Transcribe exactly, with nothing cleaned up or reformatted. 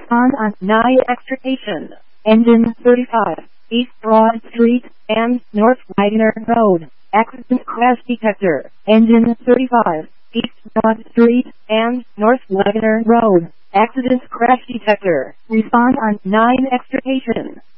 Respond on nine extrication. Engine thirty-five, East Broad Street and North Wagner Road. Accident crash detector. Engine thirty-five, East Broad Street and North Wagner Road. Accident crash detector. Respond on nine extrication.